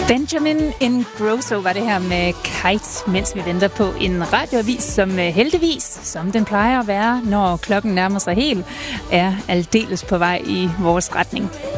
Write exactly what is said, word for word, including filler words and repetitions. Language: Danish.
Benjamin Ingrosso var det her med Kite, mens vi venter på en radioavis, som heldigvis, som den plejer at være, når klokken nærmer sig helt, er aldeles på vej i vores retning.